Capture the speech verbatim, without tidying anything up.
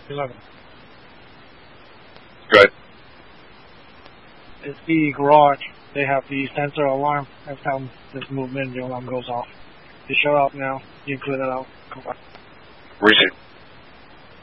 eleven. Good. It's the garage. They have the sensor alarm. Every time there's movement, the alarm goes off. You shut up now. You can clear that out. Come back. Receive.